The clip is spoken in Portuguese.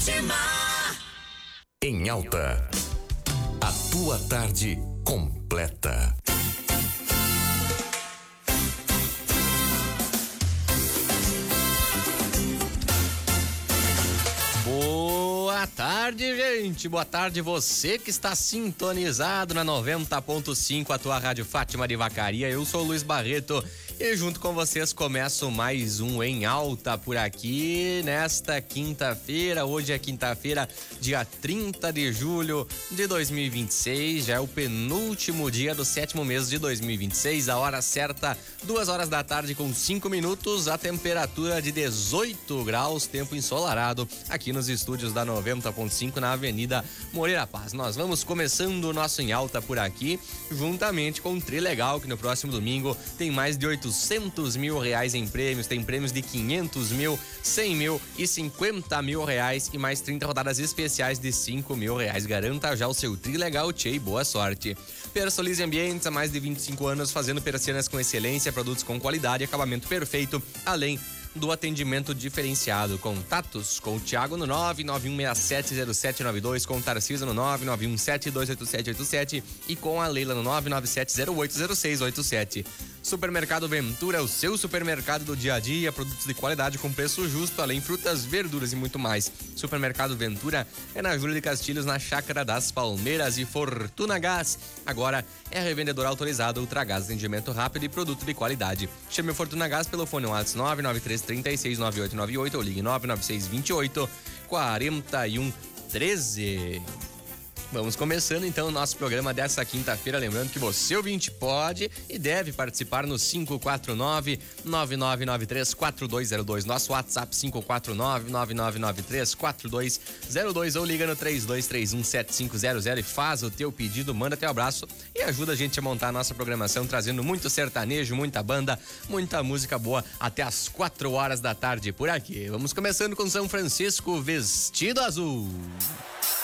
Em Alta, a tua tarde completa. Boa tarde, gente. Boa tarde, você que está sintonizado na 90.5, a tua Rádio Fátima de Vacaria. Eu sou o Luiz Barreto e junto com vocês começo mais um Em Alta por aqui nesta quinta-feira. Hoje é quinta-feira, dia 30 de julho de 2026. Já é o penúltimo dia do 7º mês de 2026. A hora certa, 2 horas da tarde com 5 minutos. A temperatura de 18 graus, tempo ensolarado aqui nos estúdios da 90.5 na Avenida Moreira Paz. Nós vamos começando o nosso Em Alta por aqui, juntamente com o Trilegal, que no próximo domingo tem mais de 800 mil reais em prêmios. Tem prêmios de 500 mil, 100 mil e 50 mil reais e mais 30 rodadas especiais de 5 mil reais. Garanta já o seu Trilegal, tchê, e boa sorte. Persolize Ambientes, há mais de 25 anos fazendo persianas com excelência, produtos com qualidade e acabamento perfeito, além do atendimento diferenciado. Contatos com o Thiago no 991670792, com o Tarcísio no 991728787 e com a Leila no 997080687. Supermercado Ventura, o seu supermercado do dia a dia, produtos de qualidade com preço justo, além frutas, verduras e muito mais. Supermercado Ventura é na Júlio de Castilhos, na Chácara das Palmeiras. E Fortuna Gás, agora é revendedor autorizado Ultragás, atendimento rápido e produto de qualidade. Chame o Fortuna Gás pelo fone WhatsApp 993369898 ou ligue 996284113. Vamos começando então o nosso programa dessa quinta-feira, lembrando que você, ouvinte, pode e deve participar no 549-9993-4202, nosso WhatsApp 549-9993-4202 ou liga no 3231-7500 e faz o teu pedido, manda teu abraço e ajuda a gente a montar a nossa programação, trazendo muito sertanejo, muita banda, muita música boa até as 4 horas da tarde por aqui. Vamos começando com São Francisco, Vestido Azul.